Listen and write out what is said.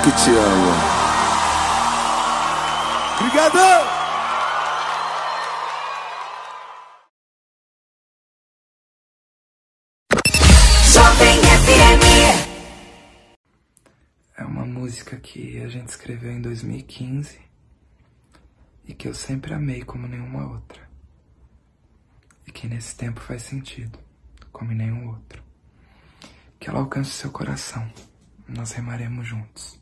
que te amo. Obrigado! É uma música que a gente escreveu em 2015 e que eu sempre amei como nenhuma outra. E que nesse tempo faz sentido, como em nenhum outro. Que ela alcance o seu coração. Nós remaremos juntos.